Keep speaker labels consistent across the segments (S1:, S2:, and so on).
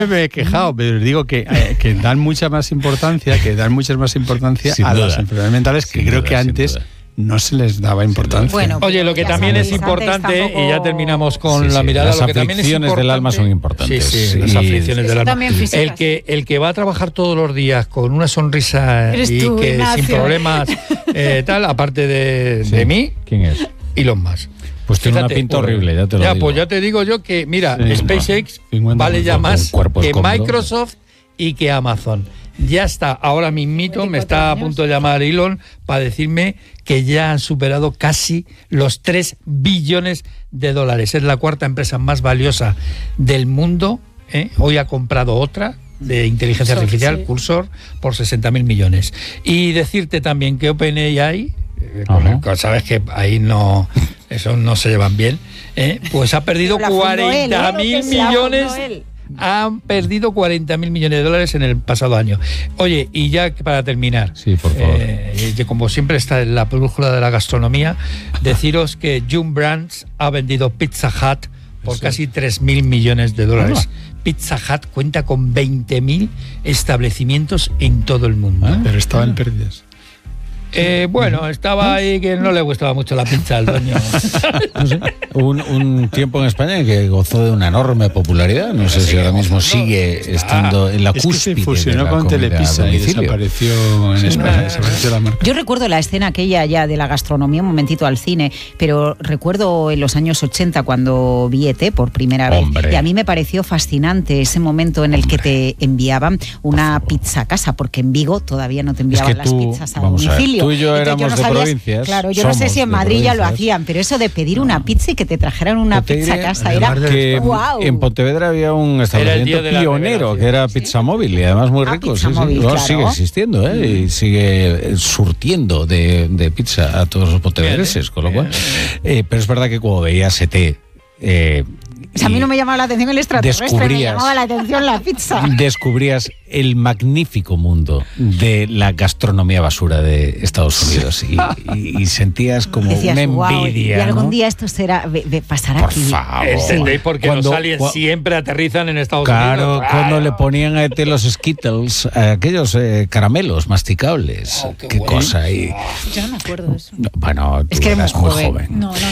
S1: me he quejado, pero digo que dan mucha más importancia, a las enfermedades mentales que creo que antes no se les daba importancia.
S2: Bueno,
S3: oye, lo que también es importante, y ya terminamos con la mirada, lo que también es importante,
S4: las aflicciones del alma son importantes.
S3: Sí, las aflicciones del alma.
S2: El
S3: que va a trabajar todos los días con una sonrisa y
S2: tú,
S3: que
S2: Ignacio,
S3: sin problemas, tal, aparte de mí,
S4: ¿quién es?
S3: Elon Musk.
S4: Pues tiene una pinta horrible, ya te lo digo.
S3: Pues ya te digo yo que, mira,
S4: Sí,
S3: SpaceX vale ya más que Microsoft y que Amazon. Ya está, ahora mismito me está a punto de llamar Elon para decirme que ya han superado casi los 3 billones de dólares. Es la cuarta empresa más valiosa del mundo. Hoy ha comprado otra de inteligencia artificial, Cursor, por 60.000 millones. Y decirte también que OpenAI, sabes que ahí no, eso no se llevan bien, pues ha perdido 40.000 millones. Han perdido 40.000 millones de dólares en el pasado año. Oye, y ya para terminar,
S4: sí, por favor.
S3: Como siempre está en la brújula de la gastronomía, deciros que Yum Brands ha vendido Pizza Hut por casi 3.000 millones de dólares. Pizza Hut cuenta con 20.000 establecimientos en todo el mundo.
S1: Pero estaba en pérdidas.
S3: Bueno, estaba ahí que no le gustaba mucho la pizza al dueño.
S4: No sé, un tiempo en España en que gozó de una enorme popularidad. No sé si ahora mismo sigue estando en la cúspide.
S1: Se fusionó con Telepizza y desapareció en España. Desapareció la marca.
S2: Yo recuerdo la escena aquella ya de la gastronomía, un momentito al cine, pero recuerdo en los años 80 cuando vi ET por primera vez. Y a mí me pareció fascinante ese momento en el que te enviaban una pizza a casa, porque en Vigo todavía no te enviaban las pizzas a domicilio.
S4: Tú y yo éramos de provincias.
S2: Claro, yo no sé si en Madrid ya lo hacían, pero eso de pedir una pizza y que te trajeran una pizza a casa era
S4: que
S2: wow.
S4: En Pontevedra había un establecimiento pionero que era Pizza Móvil y además muy rico. Claro. Sigue existiendo y sigue surtiendo de pizza a todos los pontevedreses, con lo cual. Pero es verdad que cuando veías ET.
S2: A mí no me llamaba la atención el extraterrestre, me llamaba la atención la pizza.
S4: Descubrías el magnífico mundo de la gastronomía basura de Estados Unidos y sentías como decías, una envidia.
S2: Y algún día esto pasará aquí.
S4: Por favor.
S3: ¿Entendéis? Porque los aliens siempre aterrizan en Estados Unidos.
S4: Claro, cuando le ponían a ET los Skittles, aquellos caramelos masticables. Qué cosa.
S2: Yo no me acuerdo de eso.
S4: Bueno, tú eras muy joven.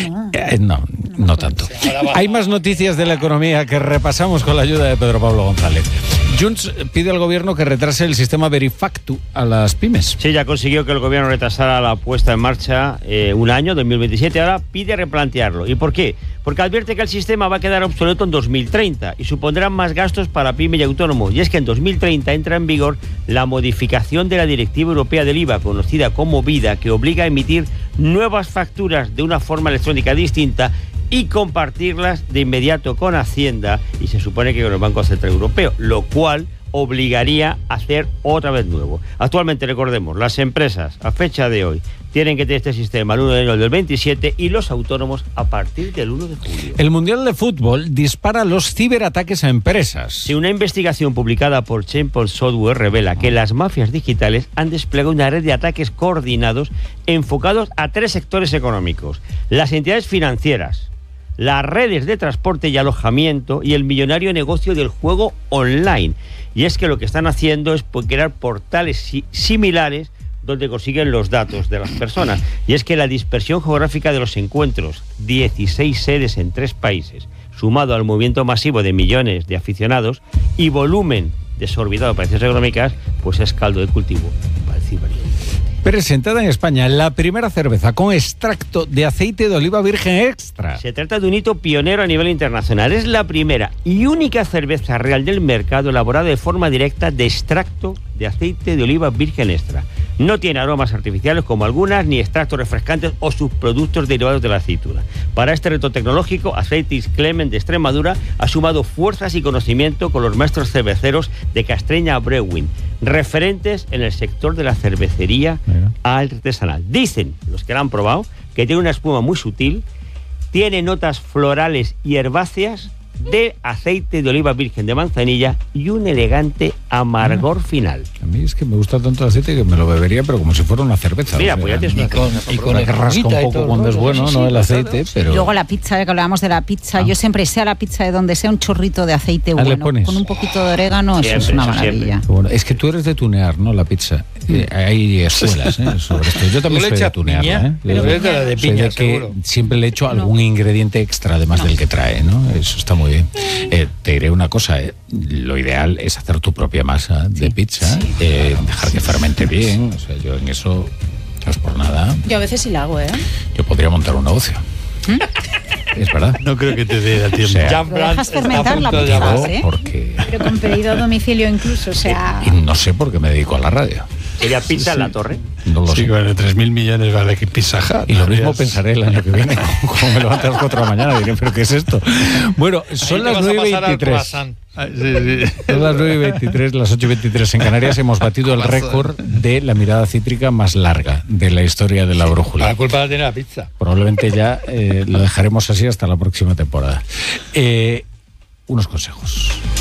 S4: No tanto. Hay más noticias de la economía que repasamos con la ayuda de Pedro Pablo González. Junts pide al gobierno que retrase el sistema Verifactu a las pymes.
S5: Sí, ya consiguió que el gobierno retrasara la puesta en marcha un año, 2027. Ahora pide replantearlo. ¿Y por qué? Porque advierte que el sistema va a quedar obsoleto en 2030 y supondrán más gastos para pyme y autónomo. Y es que en 2030 entra en vigor la modificación de la Directiva Europea del IVA, conocida como VIDA, que obliga a emitir nuevas facturas de una forma electrónica distinta y compartirlas de inmediato con Hacienda y se supone que con el Banco Central Europeo, lo cual obligaría a hacer otra vez nuevo. Actualmente, recordemos, las empresas a fecha de hoy tienen que tener este sistema el 1 de enero del 27 y los autónomos a partir del 1 de julio.
S4: El Mundial de Fútbol dispara los ciberataques a empresas.
S5: Sí, una investigación publicada por Checkpoint Software revela que las mafias digitales han desplegado una red de ataques coordinados enfocados a 3 sectores económicos: las entidades financieras, las redes de transporte y alojamiento y el millonario negocio del juego online. Y es que lo que están haciendo es crear portales similares donde consiguen los datos de las personas. Y es que la dispersión geográfica de los encuentros, 16 sedes en 3 países, sumado al movimiento masivo de millones de aficionados y volumen desorbitado de operaciones económicas, pues es caldo de cultivo para el ciberdelito.
S4: Presentada en España la primera cerveza con extracto de aceite de oliva virgen extra.
S5: Se trata de un hito pionero a nivel internacional. Es la primera y única cerveza real del mercado elaborada de forma directa de extracto de aceite de oliva virgen extra. No tiene aromas artificiales como algunas, ni extractos refrescantes o subproductos derivados de la aceituna. Para este reto tecnológico, Aceitis Clement de Extremadura ha sumado fuerzas y conocimiento con los maestros cerveceros de Castreña Brewing, referentes en el sector de la cervecería artesanal. Dicen los que la han probado que tiene una espuma muy sutil, tiene notas florales y herbáceas de aceite de oliva virgen de manzanilla y un elegante amargor final.
S4: mí es que me gusta tanto el aceite que me lo bebería, pero como si fuera una cerveza.
S5: Mira, pues ya tienes
S3: y con
S4: que rasca un poco cuando es bueno, ¿no? El aceite, pero...
S2: Luego la pizza, que hablábamos de la pizza, yo siempre, sea la pizza de donde sea, un chorrito de aceite bueno, con un poquito de orégano, eso es una maravilla.
S4: Bueno, es que tú eres de tunear, ¿no? La pizza. Hay escuelas sobre esto. Yo también soy de tunearla,
S3: pero es de la de piña,
S4: de que siempre le echo algún ingrediente extra además del que trae, ¿no? Eso está muy bien. Te diré una cosa, lo ideal es hacer tu propia masa de pizza, dejar que fermente bien, o sea, yo en eso no es por nada.
S2: Yo a veces sí la hago,
S4: Yo podría montar un negocio. Es verdad.
S1: No creo que te dé tiempo.
S2: Dejas fermentar la pizza,
S4: porque...
S2: Pero con pedido a domicilio incluso, o sea...
S4: Y no sé por qué me dedico a la radio.
S5: ¿Sería pizza en la torre?
S4: No lo sé.
S1: Bueno, 3.000 millones vale que Pizza Hut.
S4: Y lo mismo pensaré el año que viene, como me levanto a las 4 de la mañana, diré, ¿pero qué es esto? Bueno, son las 9:23. Son las 9:23, las 8:23 en Canarias. Hemos batido el récord de la mirada cítrica más larga de la historia de la brújula.
S3: La culpa la tiene la pizza.
S4: Probablemente ya lo dejaremos así hasta la próxima temporada. Unos consejos.